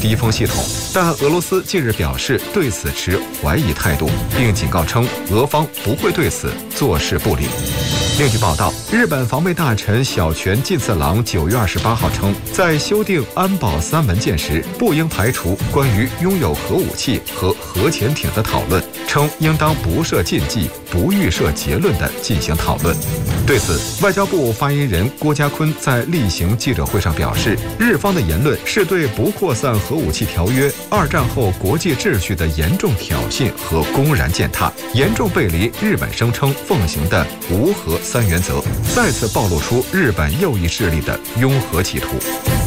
敌锋系统，但俄罗斯近日表示对此持怀疑态度，并警告称俄方不会对此坐视不理。另据报道，日本防卫大臣小泉进次郎9月28号称，在修订安保3文件时，不应排除关于拥有核武器和核潜艇的讨论，称应当不设禁忌、不预设结论地进行讨论。对此，外交部发言人郭家坤在例行记者会上表示，日方的言论是对不扩散核武器条约、2战后国际秩序的严重挑衅和公然践踏，严重背离日本声称奉行的无核3原则，再次暴露出日本右翼势力的拥核企图。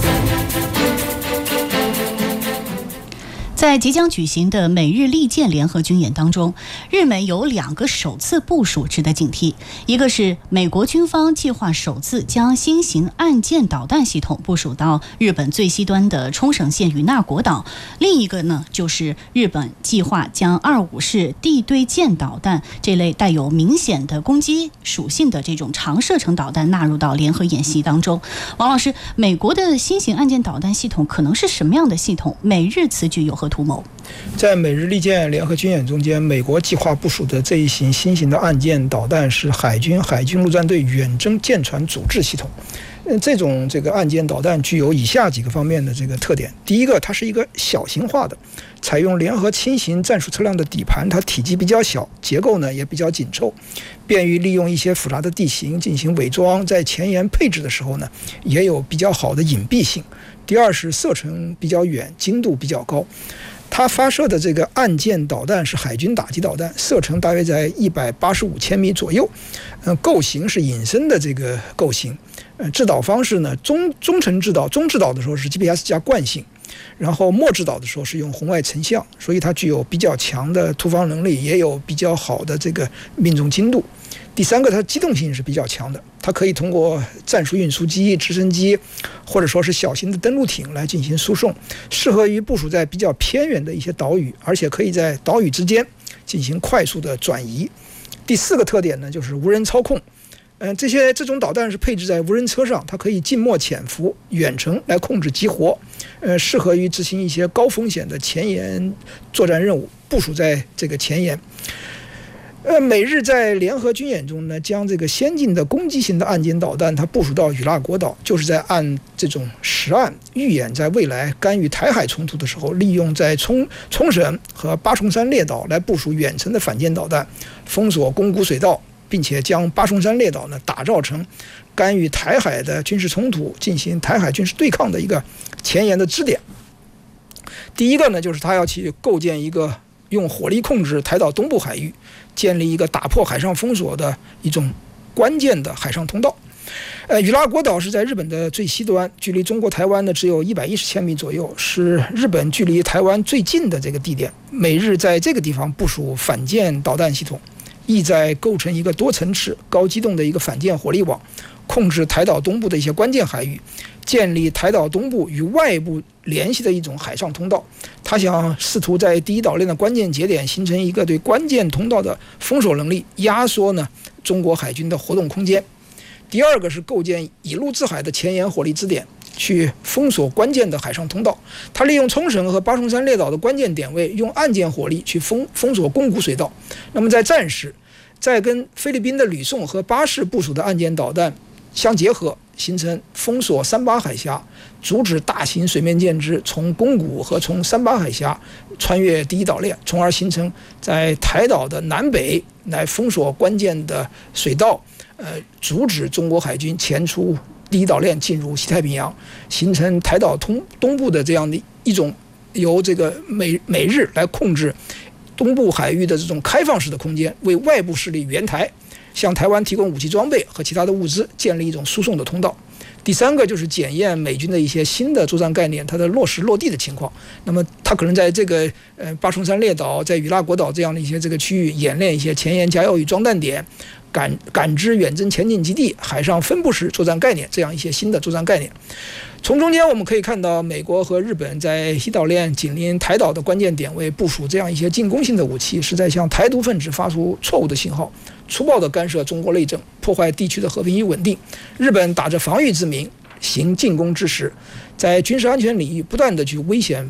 在即将举行的美日利剑联合军演当中，日美有2个首次部署值得警惕。一个是美国军方计划首次将新型岸舰导弹系统部署到日本最西端的冲绳县与那国岛，另一个呢就是日本计划将25式地对舰导弹这类带有明显的攻击属性的这种长射程导弹纳入到联合演习当中。王老师，美国的新型岸舰导弹系统可能是什么样的系统？美日此举有何图谋？ 在美日利剑联合军演中间，美国计划部署的这一型新型的岸舰导弹是海军陆战队远征舰船阻滞系统。这种岸舰导弹具有以下几个方面的特点。第一个，它是一个小型化的，采用联合轻型战术车辆的底盘，它体积比较小，结构呢也比较紧凑，便于利用一些复杂的地形进行伪装，在前沿配置的时候呢也有比较好的隐蔽性。第二是射程比较远，精度比较高。它发射的岸舰导弹是海军打击导弹，射程大约在185千米左右。构型是隐身的构型。制导方式呢，中程制导，中制导的时候是 GPS 加惯性，然后末制导的时候是用红外成像，所以它具有比较强的突防能力，也有比较好的命中精度。第三个，它机动性是比较强的，它可以通过战术运输机、直升机，或者说是小型的登陆艇来进行输送，适合于部署在比较偏远的一些岛屿，而且可以在岛屿之间进行快速的转移。第四个特点呢，就是无人操控。这种导弹是配置在无人车上，它可以近墨潜伏、远程来控制激活，适合于执行一些高风险的前沿作战任务，部署在前沿。美日在联合军演中呢，将先进的攻击型的岸舰导弹它部署到与那国岛，就是在按这种实岸预演在未来干预台海冲突的时候，利用在冲绳和八重山列岛来部署远程的反舰导弹，封锁宫古水道，并且将八重山列岛呢打造成干预台海的军事冲突、进行台海军事对抗的一个前沿的支点。第一个呢，就是它要去构建一个用火力控制台岛东部海域，建立一个打破海上封锁的一种关键的海上通道。与那国岛是在日本的最西端，距离中国台湾呢只有110千米左右，是日本距离台湾最近的地点。美日在这个地方部署反舰导弹系统，意在构成一个多层次、高机动的一个反舰火力网，控制台岛东部的一些关键海域，建立台岛东部与外部联系的一种海上通道。他想试图在第一岛链的关键节点形成一个对关键通道的封锁能力，压缩呢中国海军的活动空间。第二个是构建以陆制海的前沿火力支点，去封锁关键的海上通道。他利用冲绳和八重山列岛的关键点位，用岸舰火力去封锁宫古水道。那么在战时，再跟菲律宾的吕宋和巴士部署的岸舰导弹相结合，形成封锁三八海峡，阻止大型水面舰只从宫古和从三八海峡穿越第一岛链，从而形成在台岛的南北来封锁关键的水道，阻止中国海军前出第一岛链进入西太平洋，形成台岛东部的这样的一种由美日来控制东部海域的这种开放式的空间，为外部势力援台，向台湾提供武器装备和其他的物资，建立一种输送的通道。第三个就是检验美军的一些新的作战概念，它的落实落地的情况。那么它可能在八重山列岛、在与那国岛这样的一些区域演练一些前沿加油与装弹点、感知远征前进基地、海上分布式作战概念，这样一些新的作战概念。从中间我们可以看到，美国和日本在西岛链紧邻台岛的关键点位部署这样一些进攻性的武器，是在向台独分子发出错误的信号，粗暴地干涉中国内政，破坏地区的和平与稳定。日本打着防御之名行进攻之实，在军事安全领域不断地去危险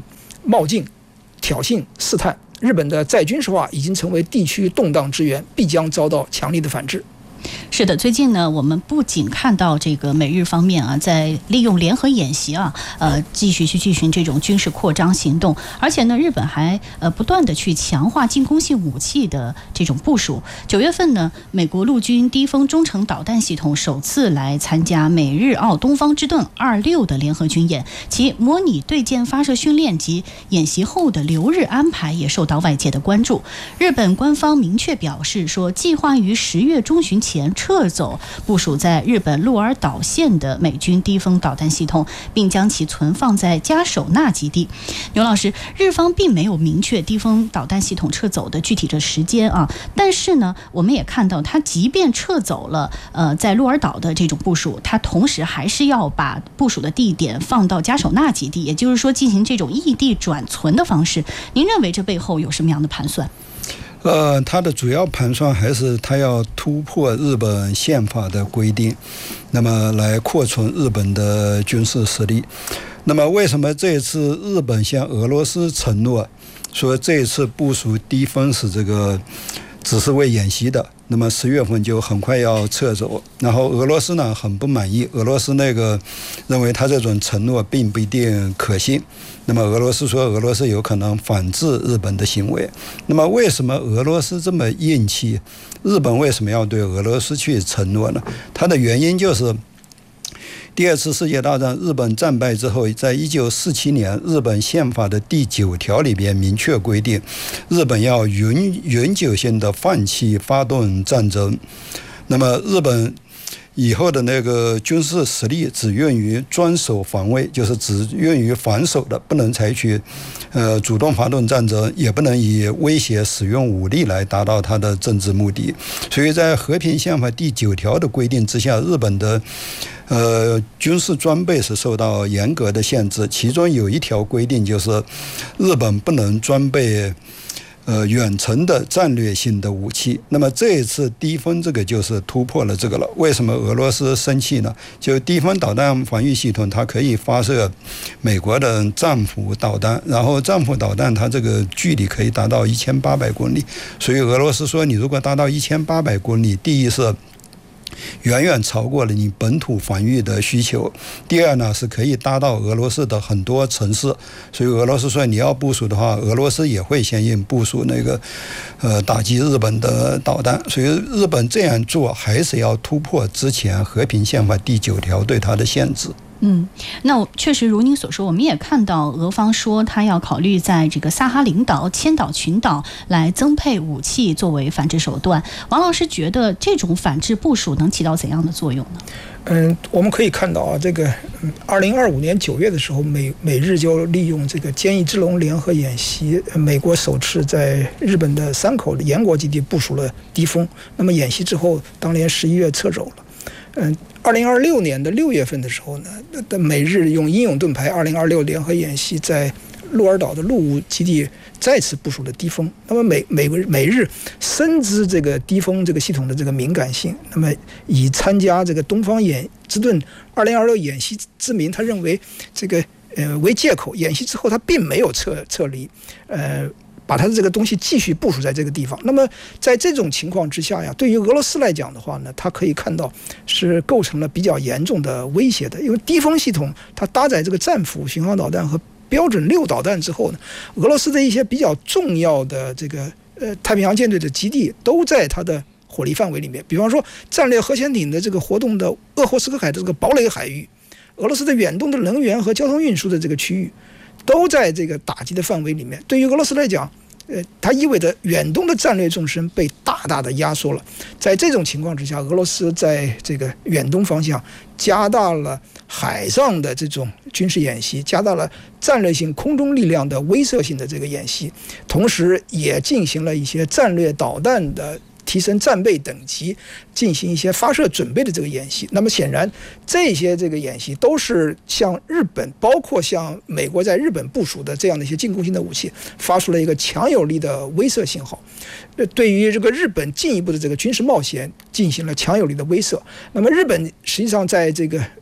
冒进、挑衅、试探，日本的再军事化已经成为地区动荡之源，必将遭到强力的反制。 是的，最近呢，我们不仅看到这个美日方面啊，在利用联合演习啊，继续去进行这种军事扩张行动，而且呢，日本还不断的去强化进攻性武器的这种部署。9月份呢，美国陆军低风中程导弹系统首次来参加美日澳东方之盾26的联合军演，其模拟对舰发射训练及演习后的留日安排也受到外界的关注。日本官方明确表示说，计划于10月中旬前撤走部署在日本鹿儿岛县的美军低风导弹系统，并将其存放在嘉手纳基地。牛老师，日方并没有明确低风导弹系统撤走的具体的时间啊，但是呢，我们也看到，它即便撤走了在鹿儿岛的这种部署，它同时还是要把部署的地点放到嘉手纳基地，也就是说进行这种异地转存的方式。您认为这背后有什么样的盘算？ 它的主要盘算还是它要突破日本宪法的规定，那么来扩充日本的军事实力。那么为什么这一次日本向俄罗斯承诺说这一次部署低风是这个只是为演习的，那么10月份就很快要撤走，然后俄罗斯呢很不满意，俄罗斯认为他这种承诺并不一定可信，那么俄罗斯说俄罗斯有可能反制日本的行为。那么为什么俄罗斯这么硬气？日本为什么要对俄罗斯去承诺呢？它的原因就是第2次世界大战日本战败之后，在1947年日本宪法的第9条里边明确规定，日本要永久性的放弃发动战争。那么日本以后的军事实力只用于专守防卫，就是只用于防守的，不能采取主动发动战争，也不能以威胁使用武力来达到它的政治目的。所以在和平宪法第9条的规定之下，日本的军事装备是受到严格的限制，其中有一条规定就是日本不能装备远程的战略性的武器。那么这一次低风这个就是突破了这个了。为什么俄罗斯生气呢？就低风导弹防御系统它可以发射美国的战斧导弹，然后战斧导弹它这个距离可以达到1800公里，所以俄罗斯说你如果达到1800公里，第一是远远超过了你本土防御的需求，第二呢是可以达到俄罗斯的很多城市，所以俄罗斯说你要部署的话，俄罗斯也会相应部署打击日本的导弹，所以日本这样做还是要突破之前和平宪法第9条对它的限制。 那确实如您所说，我们也看到俄方说他要考虑在这个萨哈林岛、千岛群岛来增配武器作为反制手段。王老师觉得这种反制部署能起到怎样的作用呢？ 我们可以看到啊，这个2025年9月的时候，美日就利用这个坚毅之龙联合演习，美国首次在日本的山口的岩国基地部署了低风。那么演习之后，当年11月撤走了。2026年的6月份的时候呢，美日用英勇盾牌2026联合演习在鹿儿岛的陆务基地再次部署了低风。那么美日深知这个低风这个系统的这个敏感性，那么以参加这个东方之盾2026演习之名，他认为这个为借口，演习之后他并没有撤离，把它的这个东西继续部署在这个地方。那么在这种情况之下呀，对于俄罗斯来讲的话呢，它可以看到是构成了比较严重的威胁的。因为低风系统它搭载这个战斧巡航导弹和标准6导弹之后呢，俄罗斯的一些比较重要的这个太平洋舰队的基地都在它的火力范围里面。比方说战略核潜艇的这个活动的鄂霍次克海的这个堡垒海域，俄罗斯的远东的能源和交通运输的这个区域都在这个打击的范围里面。对于俄罗斯来讲，它意味着远东的战略纵深被大大的压缩了。在这种情况之下，俄罗斯在这个远东方向加大了海上的这种军事演习，加大了战略性空中力量的威慑性的这个演习，同时也进行了一些战略导弹的提升战备等级，进行一些发射准备的这个演习。那么显然这些这个演习都是向日本，包括向美国在日本部署的这样的一些进攻性的武器，发出了一个强有力的威慑信号，对于这个日本进一步的这个军事冒险进行了强有力的威慑。那么日本实际上在这个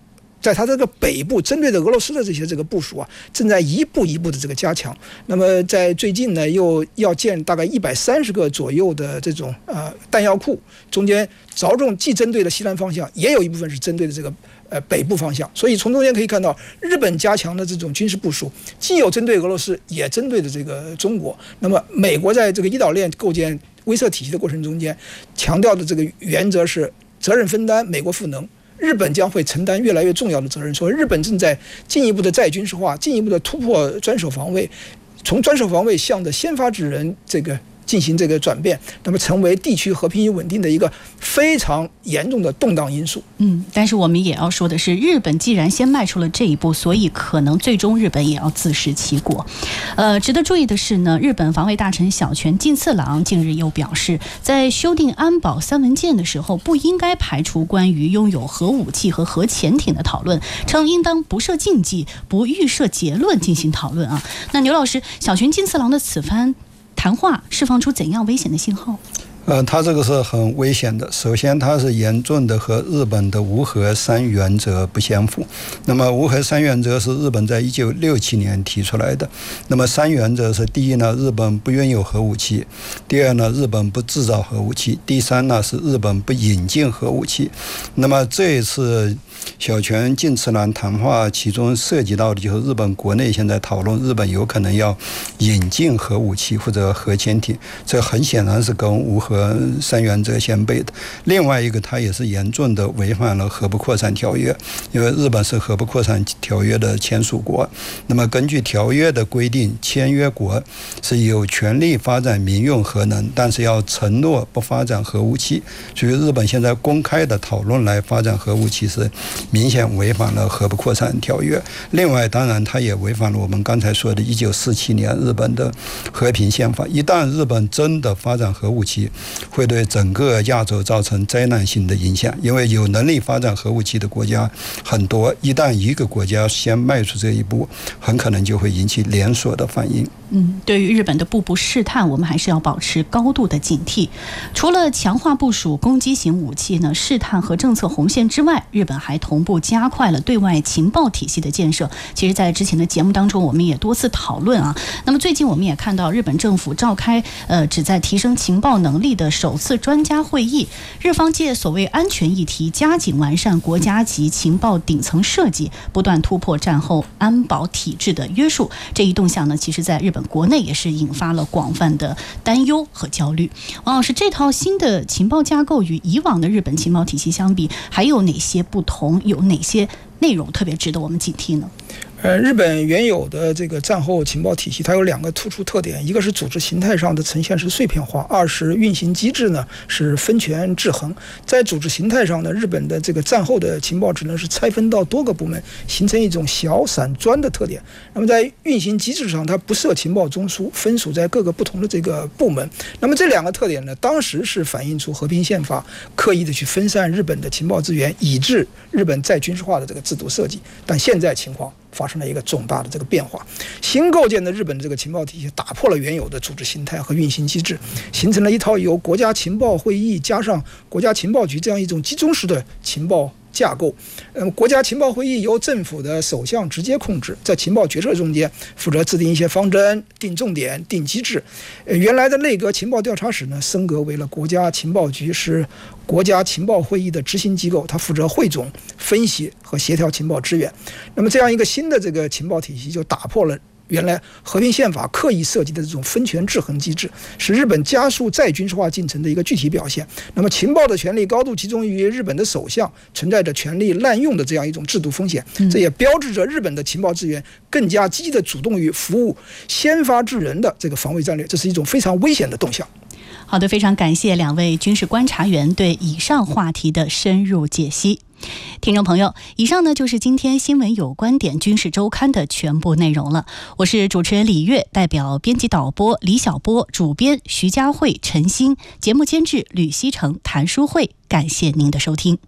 在它这个北部针对的俄罗斯的这个部署啊，正在一步一步的这个加强。那么在最近呢，又要建大概130个左右的这种弹药库，中间着重既针对了西南方向，也有一部分是针对的这个北部方向。所以从中间可以看到，日本加强的这种军事部署，既有针对俄罗斯，也针对的这个中国。那么美国在这个一岛链构建威慑体系的过程中间，强调的这个原则是责任分担，美国赋能。日本将会承担越来越重要的责任，所以日本正在进一步的再军事化，进一步的突破专守防卫，从专守防卫向着先发制人这个进行这个转变，那么成为地区和平与稳定的一个非常严重的动荡因素。 但是我们也要说的是，日本既然先迈出了这一步，所以可能最终日本也要自食其果。值得注意的是呢，日本防卫大臣小泉进次郎近日又表示，在修订安保3文件的时候，不应该排除关于拥有核武器和核潜艇的讨论，称应当不设禁忌，不预设结论进行讨论啊。那牛老师，小泉进次郎的此番谈话释放出怎样危险的信号？ 他这个是很危险的。首先，他是严重的和日本的无核3原则不相符。那么，无核3原则是日本在1967年提出来的。那么，3原则是：第一呢，日本不拥有核武器；第二呢，日本不制造核武器；第三呢，是日本不引进核武器。那么，这一次小泉进次郎谈话，其中涉及到的就是日本国内现在讨论日本有可能要引进核武器或者核潜艇，这很显然是跟无核3原则相悖的。另外一个，它也是严重的违反了核不扩散条约，因为日本是核不扩散条约的签署国。那么根据条约的规定，签约国是有权利发展民用核能，但是要承诺不发展核武器。所以日本现在公开的讨论来发展核武器是明显违反了核不扩散条约。另外，当然它也违反了我们刚才说的1947年日本的和平宪法。一旦日本真的发展核武器，会对整个亚洲造成灾难性的影响，因为有能力发展核武器的国家很多，一旦一个国家先迈出这一步，很可能就会引起连锁的反应。 对于日本的步步试探，我们还是要保持高度的警惕。除了强化部署攻击型武器呢，试探和政策红线之外，日本还同步加快了对外情报体系的建设。其实在之前的节目当中，我们也多次讨论啊。那么最近我们也看到日本政府召开旨在提升情报能力的首次专家会议，日方借所谓安全议题，加紧完善国家级情报顶层设计，不断突破战后安保体制的约束。这一动向呢，其实在日本国内也是引发了广泛的担忧和焦虑。王老师，这套新的情报架构与以往的日本情报体系相比，还有哪些不同？有哪些内容特别值得我们警惕呢？ 日本原有的这个战后情报体系，它有2个突出特点，一个是组织形态上的呈现是碎片化，二是运行机制呢是分权制衡。在组织形态上呢，日本的这个战后的情报职能是拆分到多个部门，形成一种小散专的特点。那么在运行机制上，它不设情报中枢，分属在各个不同的这个部门。那么这2个特点呢，当时是反映出和平宪法刻意的去分散日本的情报资源，以致日本再军事化的这个制度设计。但现在情况发生了一个重大的这个变化，新构建的日本的这个情报体系打破了原有的组织形态和运行机制，形成了一套由国家情报会议加上国家情报局这样一种集中式的情报架构。国家情报会议由政府的首相直接控制，在情报决策中间负责制定一些方针、定重点、定机制。原来的内阁情报调查室呢，升格为了国家情报局，是国家情报会议的执行机构，它负责汇总、分析和协调情报资源。那么这样一个新的这个情报体系，就打破了原来和平宪法刻意设计的这种分权制衡机制，是日本加速再军事化进程的一个具体表现。那么情报的权力高度集中于日本的首相，存在着权力滥用的这样一种制度风险，这也标志着日本的情报资源更加积极的主动于服务先发制人的这个防卫战略，这是一种非常危险的动向。 好的，非常感谢2位军事观察员对以上话题的深入解析。听众朋友，以上呢就是今天新闻有观点军事周刊的全部内容了。我是主持人李月，代表编辑导播李小波，主编徐佳慧、陈欣，节目监制吕希成、谭淑慧，感谢您的收听。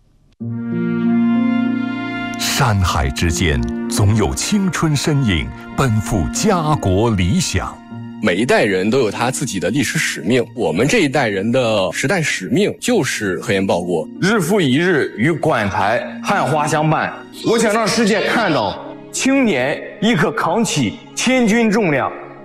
山海之间总有青春身影奔赴家国理想， 每一代人都有他自己的历史使命，我们这一代人的时代使命就是科研报国。 日复一日与馆台汉花相伴，我想让世界看到青年亦可扛起千钧重量。